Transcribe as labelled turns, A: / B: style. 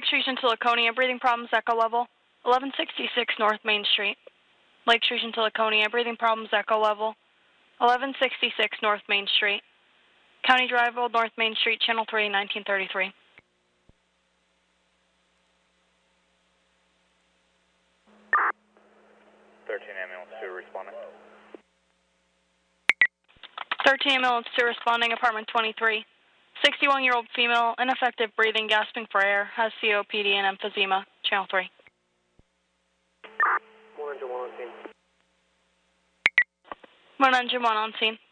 A: Lakes Region to Laconia, breathing problems, echo level. 1166 North Main Street. Lakes Region to Laconia, breathing problems, echo level. 1166 North Main Street. County Drive, Old North Main Street, Channel 3, 1933.
B: 13 ambulance 2 responding.
A: 13 ambulance 2 responding, apartment 23. 61-year-old female, ineffective breathing, gasping for air, has COPD and emphysema, Channel 3.
C: 101 on scene.
A: 101 on scene.